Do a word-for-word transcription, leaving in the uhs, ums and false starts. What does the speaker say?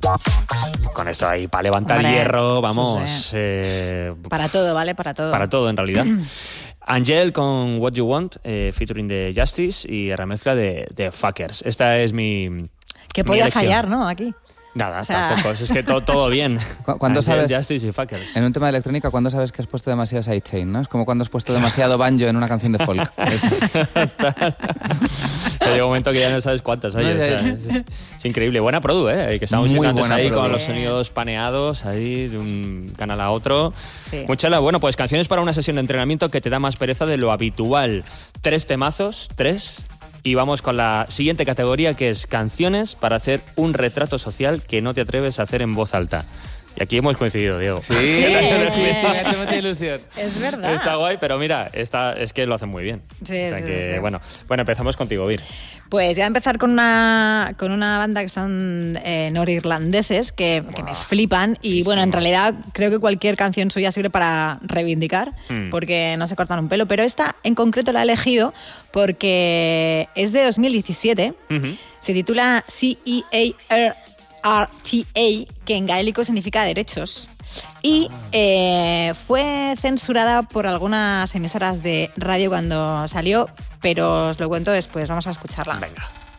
Con esto ahí, para levantar Hombre, hierro, vamos. sí, sí. Eh, Para todo, ¿vale? Para todo. para todo, en realidad. Angel con What You Want, eh, featuring de Justice y remezcla de, de Fuckers. Esta es mi. Que mi podía elección. fallar, ¿no? Aquí. Nada, O sea... tampoco. Es que todo, todo bien. ¿Cu- ¿Cuándo Angel, sabes? Justice y Fuckers. En un tema de electrónica, ¿cuándo sabes que has puesto demasiado sidechain, no? Es como cuando has puesto demasiado banjo en una canción de folk. Es- Llega un momento que ya no sabes cuántas hay. No, o ya, sea, ya. es, es increíble. Buena produ, ¿eh? Que estamos Muy antes buena ahí produ. con los Sí. sonidos paneados, ahí de un canal a otro. Sí. Muy chula. Bueno, pues canciones para una sesión de entrenamiento que te da más pereza de lo habitual. Tres temazos, tres. Y vamos con la siguiente categoría, que es canciones para hacer un retrato social que no te atreves a hacer en voz alta. Y aquí hemos coincidido, Diego. Sí, sí, sí, me ha hecho mucha ilusión. Es verdad. Está guay, pero mira, esta, es que lo hacen muy bien. Sí, o sea sí, que, sí. Bueno, bueno, empezamos contigo, Vir. Pues voy a empezar con una, con una banda que son eh, norirlandeses que, que me flipan y bueno, en realidad creo que cualquier canción suya sirve para reivindicar Mm. porque no se cortan un pelo, pero esta en concreto la he elegido porque es de dos mil diecisiete, Ujú. se titula C E A R R T A, que en gaélico significa derechos. Y eh, fue censurada por algunas emisoras de radio cuando salió, pero os lo cuento después, vamos a escucharla. Venga.